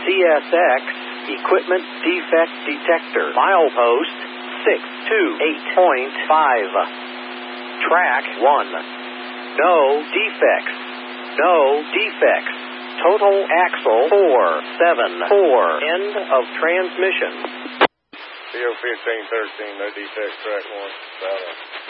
CSX Equipment Defect Detector. Milepost 628.5. Track 1. No defects. No defects. Total axle 474. End of transmission. CO 1513, no defects, track 1.